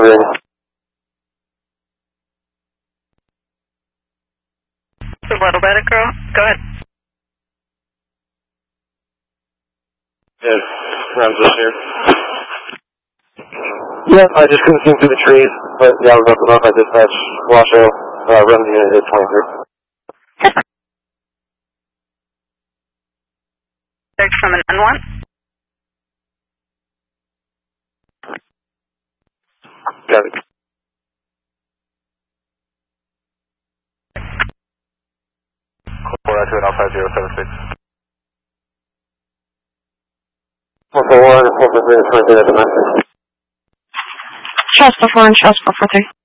covering. A little bit, girl. Go ahead. Yeah, I'm just here. Yeah, I just couldn't see him through the trees, but yeah, I was up enough. I dispatched Washoe, run the unit at 23. Search from an N1. Got it. Call 5076. 141, 143, domestic. Shasta 4 and Shasta 43.